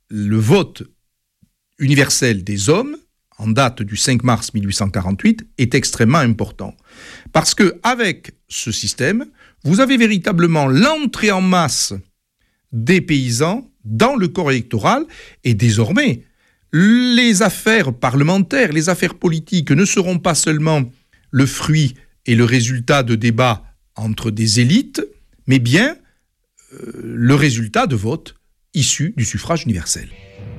le vote universel des hommes, en date du 5 mars 1848, est extrêmement important. Parce qu'avec ce système, vous avez véritablement l'entrée en masse des paysans dans le corps électoral, et désormais, les affaires parlementaires, les affaires politiques ne seront pas seulement le fruit et le résultat de débats entre des élites, mais bien le résultat de votes issus du suffrage universel.